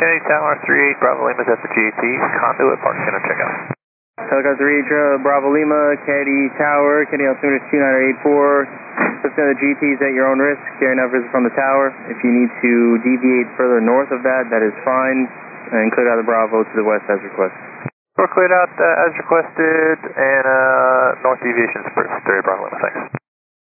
Okay, Tower 38, Bravo Lima's at the GAT, conduit, park center checkout. Helicopter 3, Bravo Lima, Caddy Tower, Caddy altimeter 2984. Lifting the GTs at your own risk, carrying out visit from the tower. If you need to deviate further north of that, that is fine, and clear out the Bravo to the west as requested. We're cleared out as requested, and north deviation is 3 Bravo Lima, thanks.